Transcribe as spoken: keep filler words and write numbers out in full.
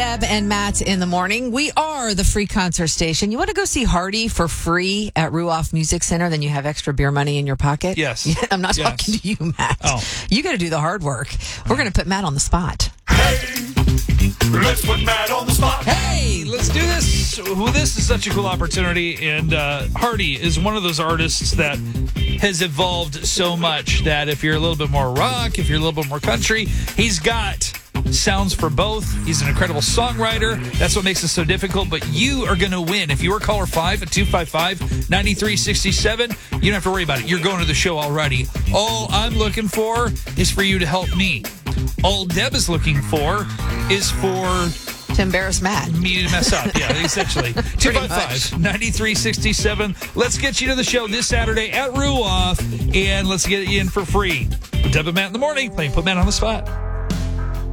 Deb and Matt in the morning. We are the free concert station. You want to go see Hardy for free at Ruoff Music Center, then you have extra beer money in your pocket? Yes. I'm not yes. talking to you, Matt. Oh. You got to do the hard work. We're going to put Matt on the spot. Hey, let's put Matt on the spot. Hey, let's do this. Well, this is such a cool opportunity, and uh, Hardy is one of those artists that has evolved so much that if you're a little bit more rock, if you're a little bit more country, he's got sounds for both. He's an incredible songwriter. That's what makes it so difficult, but you are going to win. If you are caller five at two five five, nine three six seven, you don't have to worry about it. You're going to the show already. All I'm looking for is for you to help me. All Deb is looking for is for To embarrass Matt. me to mess up. Yeah, essentially. two five five, nine three six seven. Let's get you to the show this Saturday at Ruoff, and let's get you in for free. Deb and Matt in the morning, playing Put Matt on the Spot.